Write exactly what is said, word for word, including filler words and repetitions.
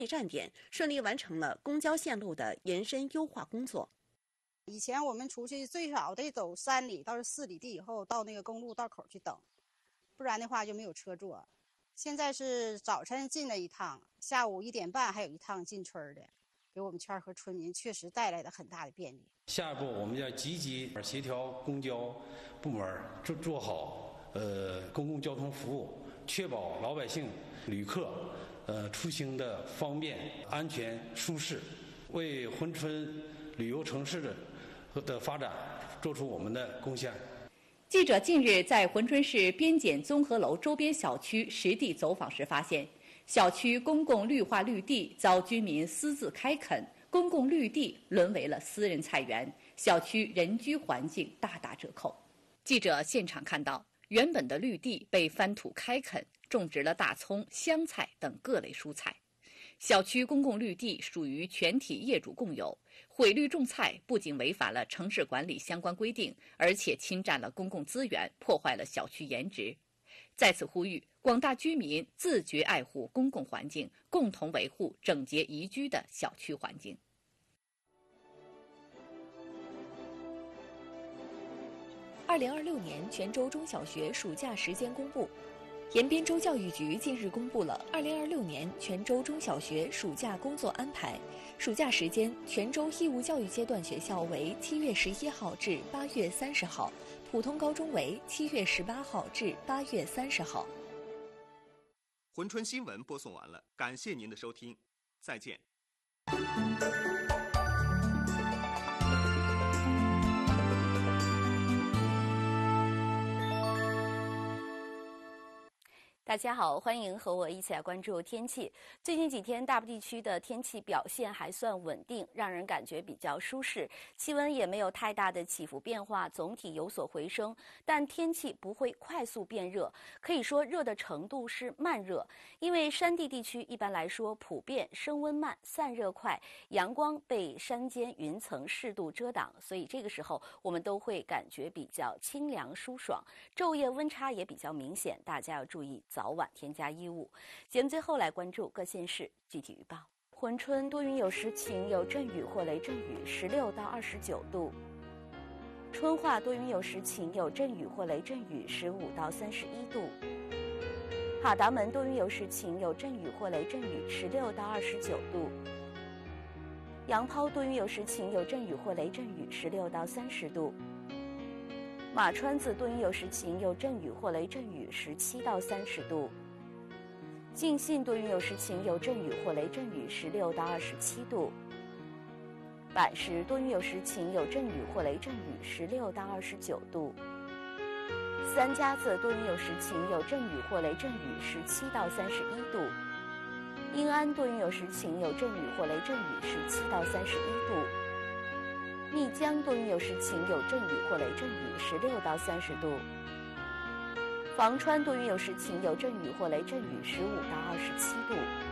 站点，顺利完成了公交线路的延伸优化工作。 以前我们出去最少得走三里到四里地以后到那个公路道口去等，不然的话就没有车坐。现在是早晨进了一趟，下午一点半还有一趟进村的，给我们圈和村民确实带来了很大的便利。 下一步我们要积极协调公交部门做做好呃公共交通服务，确保老百姓、旅客呃出行的方便、安全、舒适，为珲春旅游城市的的发展做出我们的贡献。 记者近日在珲春市边检综合楼周边小区实地走访时发现，小区公共绿化绿地遭居民私自开垦，公共绿地沦为了私人菜园，小区人居环境大打折扣。记者现场看到，原本的绿地被翻土开垦，种植了大葱、香菜等各类蔬菜。小区公共绿地属于全体业主共有，毁绿种菜不仅违反了城市管理相关规定，而且侵占了公共资源，破坏了小区颜值。在此呼吁广大居民自觉爱护公共环境，共同维护整洁宜居的小区环境。 二零二六年泉州中小学暑假时间公布。延边州教育局近日公布了二零二六年泉州中小学暑假工作安排。暑假时间，泉州义务教育阶段学校为七月十一号至八月三十号，普通高中为七月十八号至八月三十号。 珲春新闻播送完了，感谢您的收听，再见。 大家好，欢迎和我一起来关注天气。最近几天，大部地区的天气表现还算稳定，让人感觉比较舒适，气温也没有太大的起伏变化，总体有所回升。但天气不会快速变热，可以说热的程度是慢热。因为山地地区一般来说普遍升温慢、散热快，阳光被山间云层适度遮挡，所以这个时候我们都会感觉比较清凉舒爽。昼夜温差也比较明显，大家要注意早晚添加衣物。节目最后来关注各县市具体预报。珲春多云有时晴，有阵雨或雷阵雨，十六到二十九度。春化多云有时晴，有阵雨或雷阵雨，十五到三十一度。哈达门多云有时晴，有阵雨或雷阵雨，十六到二十九度。杨抛多云有时晴，有阵雨或雷阵雨，十六到三十度。马川子多云有时晴，有阵雨或雷阵雨，十七到三十度。晋信多云有时晴，有阵雨或雷阵雨，十六到二十七度。坂石多云有时晴，有阵雨或雷阵雨，十六到二十九度。三家子多云有时晴，有阵雨或雷阵雨，十七到三十一度。英安多云有时晴，有阵雨或雷阵雨，十七到三十一度。密江多云有时晴，有阵雨或雷阵雨，十六到三十度。房川多云有时晴，有阵雨或雷阵雨，十五到二十七度。